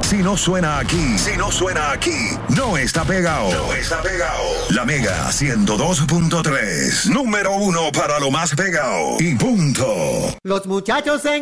Si no suena aquí, no está pegado. La Mega 102.3, número 1 para lo más pegado. Y punto. Los muchachos en